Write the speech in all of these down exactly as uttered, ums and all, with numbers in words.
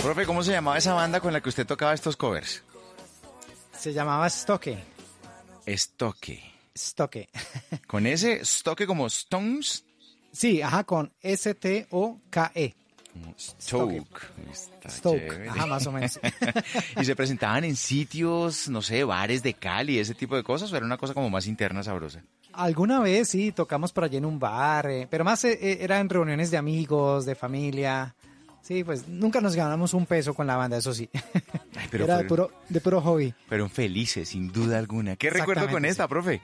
Profe, ¿cómo se llamaba esa banda con la que usted tocaba estos covers? Se llamaba Stoke. Estoque. Stoke. ¿Con ese Stoque como Stones? Sí, ajá, con S T O K E. Stoke. Está Stoke, chévere. ajá, más o menos. ¿Y se presentaban en sitios, no sé, bares de Cali, ese tipo de cosas? ¿O era una cosa como más interna, sabrosa? Alguna vez sí, tocamos por allí en un bar, eh, pero más eh, eh, era en reuniones de amigos, de familia. Sí, pues nunca nos ganamos un peso con la banda, eso sí. Ay, pero era de fueron- puro, de puro hobby. Fueron felices, sin duda alguna. ¿Qué recuerdo con Exactamente, esta, sí. profe?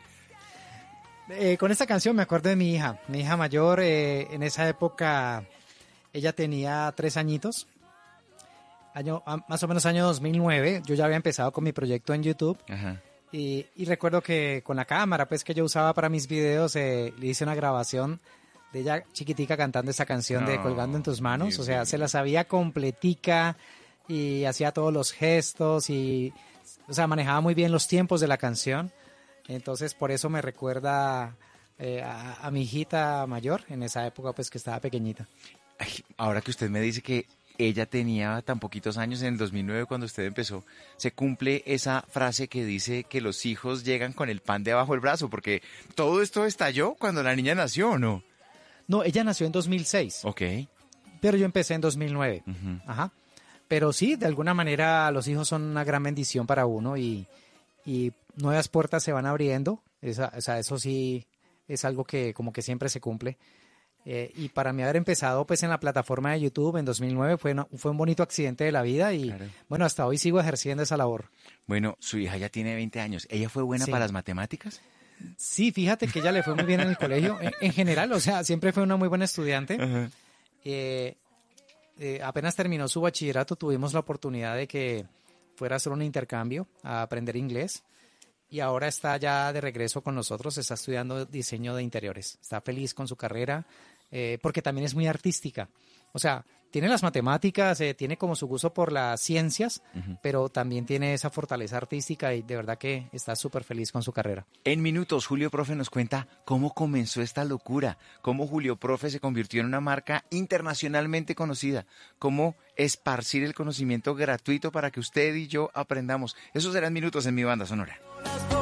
Eh, con esta canción me acuerdo de mi hija. Mi hija mayor, eh, en esa época, ella tenía tres añitos. Año, a- más o menos año dos mil nueve. Yo ya había empezado con mi proyecto en YouTube. Ajá. Y, y recuerdo que con la cámara pues que yo usaba para mis videos, eh, le hice una grabación de ella chiquitica cantando esa canción de No, Colgando en tus manos. Dios O sea, mío. se la sabía completica y hacía todos los gestos y, o sea, manejaba muy bien los tiempos de la canción. Entonces, por eso me recuerda eh, a, a mi hijita mayor en esa época, pues que estaba pequeñita. Ay, ahora que usted me dice que ella tenía tan poquitos años en el dos mil nueve cuando usted empezó, se cumple esa frase que dice que los hijos llegan con el pan debajo del brazo, porque todo esto estalló cuando la niña nació, ¿o no? No, ella nació en dos mil seis, Ok. pero yo empecé en dos mil nueve. Ujú. Ajá. Pero sí, de alguna manera los hijos son una gran bendición para uno y, y nuevas puertas se van abriendo. Esa, o sea, eso sí es algo que como que siempre se cumple. Eh, y para mí haber empezado pues en la plataforma de YouTube en dos mil nueve fue, una- fue un bonito accidente de la vida y Claro. bueno, hasta hoy sigo ejerciendo esa labor. Bueno, su hija ya tiene veinte años. ¿Ella fue buena Sí. para las matemáticas? Sí, fíjate que ella le fue muy bien en el colegio, en, en general, o sea, siempre fue una muy buena estudiante. Ajá. Eh, eh, apenas terminó su bachillerato, tuvimos la oportunidad de que fuera a hacer un intercambio, a aprender inglés. Y ahora está ya de regreso con nosotros, está estudiando diseño de interiores. Está feliz con su carrera, eh, porque también es muy artística. O sea, tiene las matemáticas, eh, tiene como su gusto por las ciencias, pero también tiene esa fortaleza artística y de verdad que está súper feliz con su carrera. En minutos, Julio Profe nos cuenta cómo comenzó esta locura, cómo Julio Profe se convirtió en una marca internacionalmente conocida, cómo esparcir el conocimiento gratuito para que usted y yo aprendamos. Eso será en minutos en mi banda sonora.